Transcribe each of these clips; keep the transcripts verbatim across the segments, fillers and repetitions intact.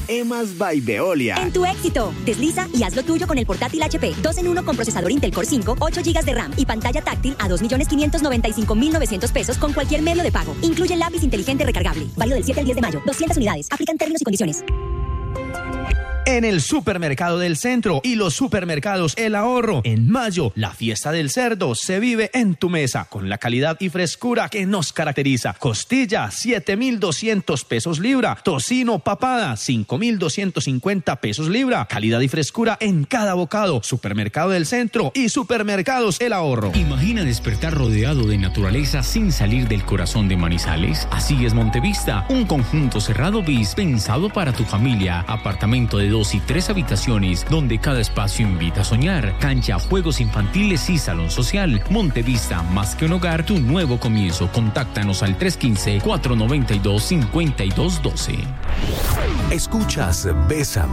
Emas by Veolia. En tu éxito, desliza y haz lo tuyo con el portátil H P. dos en uno con procesador Intel Core cinco, ocho gigas de RAM y pantalla táctil a dos millones quinientos noventa y cinco mil novecientos pesos con cualquier medio de pago. Incluye lápiz inteligente recargable. Válido del siete al diez de mayo. doscientas unidades. Aplican términos y condiciones. En el Supermercado del Centro y los supermercados El Ahorro, en mayo, la fiesta del cerdo se vive en tu mesa con la calidad y frescura que nos caracteriza. Costilla, siete mil doscientos pesos libra. Tocino papada, cinco mil doscientos cincuenta pesos libra. Calidad y frescura en cada bocado. Supermercado del Centro y Supermercados El Ahorro. Imagina despertar rodeado de naturaleza sin salir del corazón de Manizales. Así es Montevista, un conjunto cerrado bis pensado para tu familia. Apartamento de dos y tres habitaciones, donde cada espacio invita a soñar. Cancha, juegos infantiles y salón social. Montevista, más que un hogar, tu nuevo comienzo. Contáctanos al tres uno cinco, cuatro nueve dos, cinco dos uno dos. Escuchas Bésame.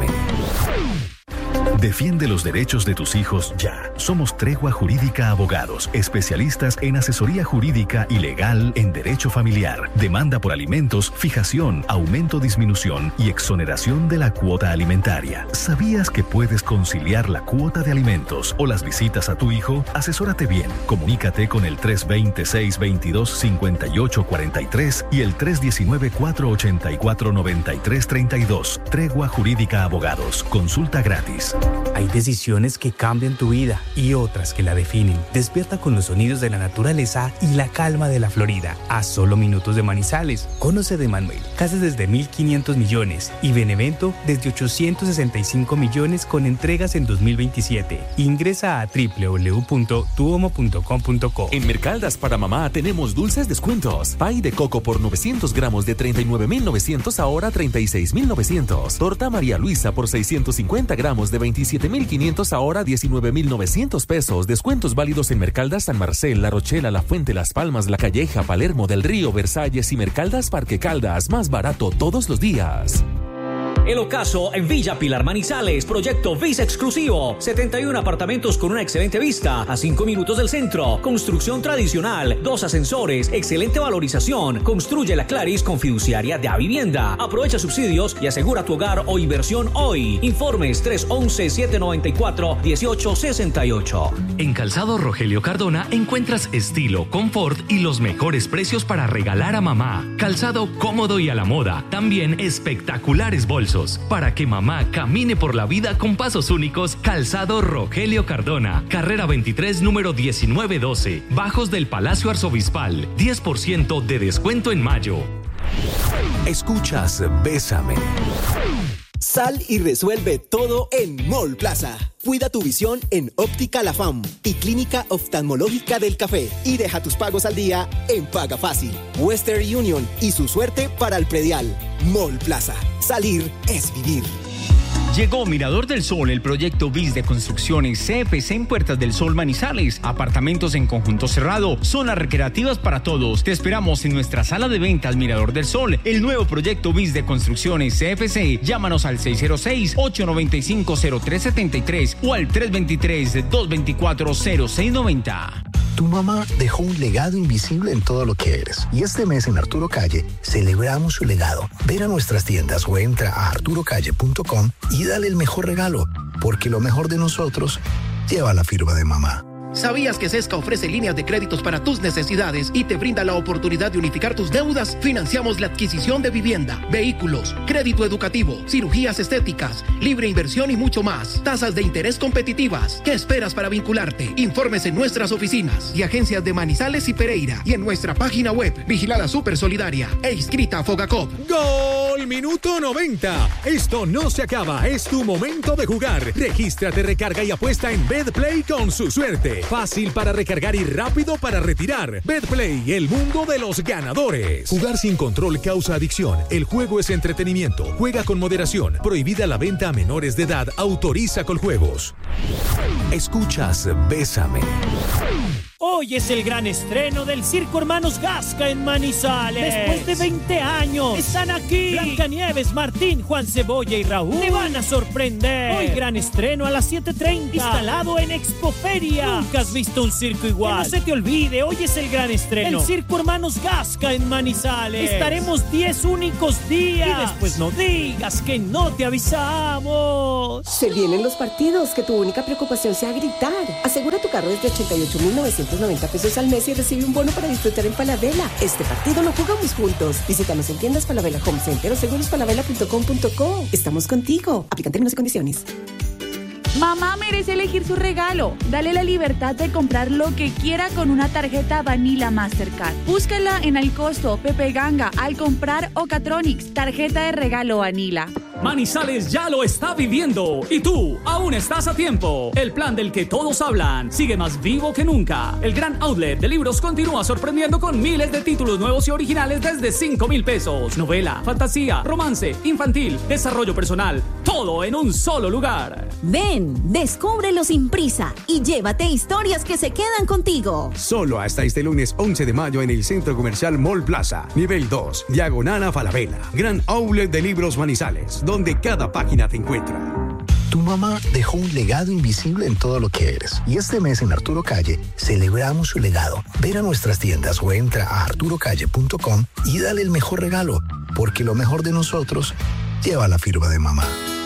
Defiende los derechos de tus hijos ya. Somos Tregua Jurídica Abogados, especialistas en asesoría jurídica y legal en derecho familiar, demanda por alimentos, fijación, aumento, disminución y exoneración de la cuota alimentaria. ¿Sabías que puedes conciliar la cuota de alimentos o las visitas a tu hijo? Asesórate bien. Comunícate con el tres dos cero, seis dos dos, cinco ocho cuatro tres y el tres uno nueve, cuatro ocho cuatro, nueve tres tres dos. Tregua Jurídica Abogados. Consulta gratis. Hay decisiones que cambian tu vida y otras que la definen. Despierta con los sonidos de la naturaleza y la calma de la Florida. A solo minutos de Manizales. Conoce de Manuel, casas desde mil quinientos millones y Benevento desde ochocientos sesenta y cinco millones con entregas en dos mil veintisiete. Ingresa a doble u doble u doble u punto tuomo punto com punto co. En Mercaldas para mamá tenemos dulces descuentos. Pay de coco por novecientos gramos de treinta y nueve mil novecientos ahora treinta y seis mil novecientos. Torta María Luisa por seiscientos cincuenta gramos de veintisiete mil quinientos ahora diecinueve mil novecientos pesos. Descuentos válidos en Mercaldas San Marcel, La Rochela, La Fuente, Las Palmas, La Calleja, Palermo, Del Río, Versalles y Mercaldas Parque Caldas. Más barato todos los días. El ocaso en Villa Pilar Manizales, proyecto Visa exclusivo, setenta y uno apartamentos con una excelente vista, a cinco minutos del centro, construcción tradicional, dos ascensores, excelente valorización, construye la Claris con fiduciaria de Avivienda, aprovecha subsidios y asegura tu hogar o inversión hoy. Informes tres once, siete noventa y cuatro, dieciocho sesenta y ocho. En Calzado Rogelio Cardona encuentras estilo, confort y los mejores precios para regalar a mamá. Calzado cómodo y a la moda, también espectaculares bolsos. Para que mamá camine por la vida con pasos únicos, Calzado Rogelio Cardona, carrera veintitrés, número diecinueve doce, bajos del Palacio Arzobispal, diez por ciento de descuento en mayo. Escuchas Bésame. Sal y resuelve todo en Mall Plaza. Cuida tu visión en Óptica La Fam y Clínica Oftalmológica del Café. Y deja tus pagos al día en Paga Fácil. Western Union y su suerte para el predial. Mall Plaza. Salir es vivir. Llegó Mirador del Sol, el proyecto B I S de construcciones C F C en Puertas del Sol Manizales. Apartamentos en conjunto cerrado, zonas recreativas para todos. Te esperamos en nuestra sala de ventas Mirador del Sol, el nuevo proyecto B I S de construcciones C F C. Llámanos al seis cero seis, ocho nueve cinco, cero tres siete tres o al tres dos tres, dos dos cuatro, cero seis nueve cero. Tu mamá dejó un legado invisible en todo lo que eres. Y este mes en Arturo Calle celebramos su legado. Ven a nuestras tiendas o entra a arturo calle punto com y dale el mejor regalo, porque lo mejor de nosotros lleva la firma de mamá. ¿Sabías que Sesca ofrece líneas de créditos para tus necesidades y te brinda la oportunidad de unificar tus deudas? Financiamos la adquisición de vivienda, vehículos, crédito educativo, cirugías estéticas, libre inversión y mucho más. Tasas de interés competitivas. ¿Qué esperas para vincularte? Informes en nuestras oficinas y agencias de Manizales y Pereira y en nuestra página web, vigilada Super Solidaria e inscrita a Fogacop. ¡Gol! Minuto noventa. Esto no se acaba, es tu momento de jugar. Regístrate, recarga y apuesta en BetPlay con su suerte. Fácil para recargar y rápido para retirar. BetPlay, el mundo de los ganadores. Jugar sin control causa adicción. El juego es entretenimiento. Juega con moderación. Prohibida la venta a menores de edad. Autoriza Coljuegos. Escuchas Bésame. Hoy es el gran estreno del Circo Hermanos Gasca en Manizales. Después de veinte años, están aquí Blancanieves, Martín, Juan Cebolla y Raúl. Te van a sorprender. Hoy gran estreno a las siete treinta. Instalado en Expoferia. Nunca has visto un circo igual. Que no se te olvide, hoy es el gran estreno. El Circo Hermanos Gasca en Manizales. Estaremos diez únicos días. Y después no digas que no te avisamos. Se vienen los partidos, que tu única preocupación sea gritar. Asegura tu carro desde ochenta y ocho mil novecientos noventa pesos al mes y recibe un bono para disfrutar en Falabella. Este partido lo jugamos juntos. Visítanos en tiendas Falabella Home Center o seguros falabella punto com punto co. Estamos contigo. Aplican términos y condiciones. Mamá merece elegir su regalo. Dale la libertad de comprar lo que quiera con una tarjeta Vanilla Mastercard. Búscala en Al Costo, Pepe Ganga, Al Comprar o Catronics. Tarjeta de regalo Vanilla. Manizales ya lo está viviendo y tú aún estás a tiempo. El plan del que todos hablan sigue más vivo que nunca. El gran outlet de libros continúa sorprendiendo con miles de títulos nuevos y originales desde cinco mil pesos. Novela, fantasía, romance, infantil, desarrollo personal, todo en un solo lugar. Ven, descúbrelos sin prisa y llévate historias que se quedan contigo. Solo hasta este lunes once de mayo en el Centro Comercial Mall Plaza, nivel dos, diagonal a Falabella. Gran outlet de libros Manizales, donde cada página te encuentra. Tu mamá dejó un legado invisible en todo lo que eres. Y este mes en Arturo Calle celebramos su legado. Ven a nuestras tiendas o entra a arturo calle punto com y dale el mejor regalo, porque lo mejor de nosotros lleva la firma de mamá.